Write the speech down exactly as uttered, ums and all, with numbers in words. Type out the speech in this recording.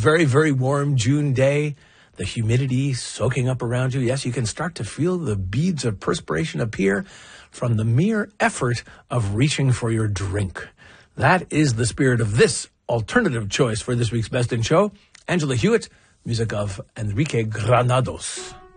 very, very warm June day, the humidity soaking up around you. Yes, you can start to feel the beads of perspiration appear from the mere effort of reaching for your drink. That is the spirit of this alternative choice for this week's Best in Show. Angela Hewitt, music of Enrique Granados.